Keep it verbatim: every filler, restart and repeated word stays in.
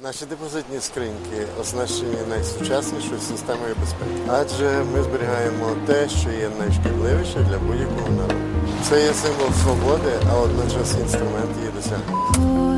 Наші депозитні скриньки оснащені найсучаснішою системою безпеки, адже ми зберігаємо те, що є найшкідливіше для будь-якого народу. Це є символ свободи, а водночас інструмент її досягнення.